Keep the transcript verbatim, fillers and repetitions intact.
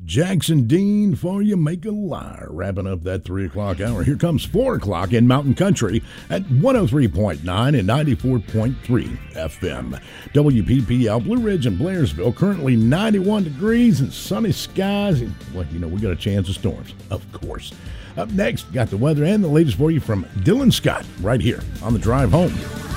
Jackson Dean for You Make a Liar, wrapping up that three o'clock hour. Here comes four o'clock in Mountain Country at one oh three point nine and ninety-four point three F M. W P P L, Blue Ridge and Blairsville, currently ninety-one degrees and sunny skies. And, well, you know, we got a chance of storms, of course. Up next, got the weather and the latest for you from Dylan Scott right here on The Drive Home.